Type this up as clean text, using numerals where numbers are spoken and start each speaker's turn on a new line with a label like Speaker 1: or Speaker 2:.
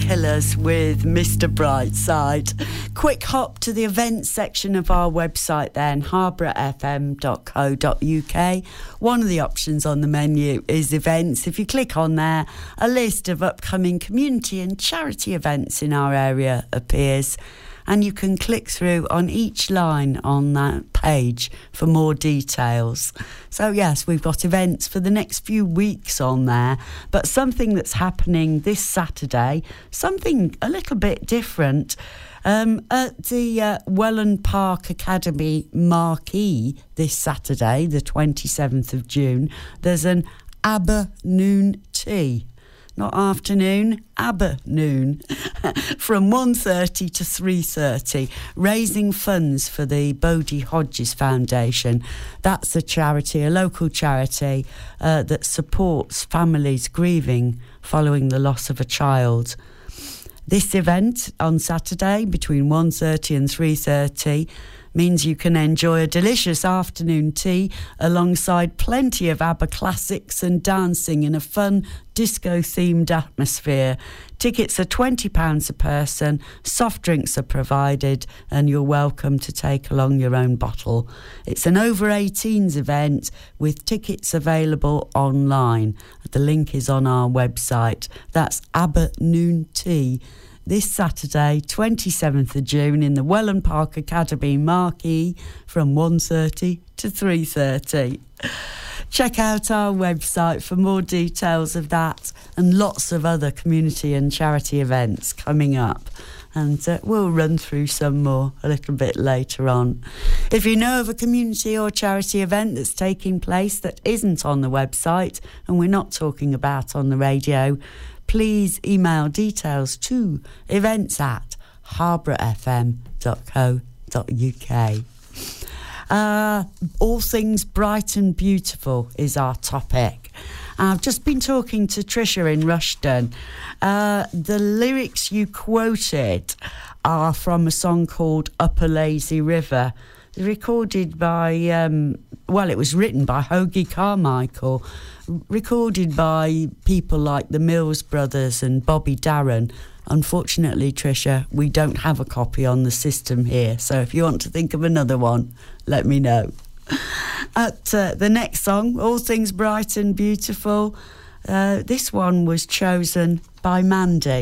Speaker 1: Killers with Mr. Brightside. Quick hop to the events section of our website then, harbourfm.co.uk. One of the options on the menu is events. If you click on there, a list of upcoming community and charity events in our area appears, and you can click through on each line on that page for more details. So yes, we've got events for the next few weeks on there, but something that's happening this Saturday, something a little bit different, at the Welland Park Academy marquee this Saturday, the 27th of June, there's an ABBA noon tea. Not afternoon, ABBA noon, from 1:30 to 3:30, raising funds for the Bodie Hodges Foundation. That's a charity, a local charity that supports families grieving following the loss of a child. This event on Saturday between 1:30 and 3:30 means you can enjoy a delicious afternoon tea alongside plenty of ABBA classics and dancing in a fun disco-themed atmosphere. Tickets are £20 a person, soft drinks are provided, and you're welcome to take along your own bottle. It's an over-18s event with tickets available online. The link is on our website. That's ABBA Noon Tea. This Saturday, 27th of June, in the Welland Park Academy marquee from 1:30 to 3:30. Check out our website for more details of that and lots of other community and charity events coming up. And we'll run through some more a little bit later on. If you know of a community or charity event that's taking place that isn't on the website and we're not talking about on the radio, please email details to events@harbourfm.co.uk. All things bright and beautiful is our topic. I've just been talking to Tricia in Rushden. The lyrics you quoted are from a song called Up a Lazy River, recorded by, it was written by Hoagie Carmichael, recorded by people like the Mills Brothers and Bobby Darin. Unfortunately, Tricia, we don't have a copy on the system here, so if you want to think of another one, let me know. At the next song, All Things Bright and Beautiful, this one was chosen by Mandy.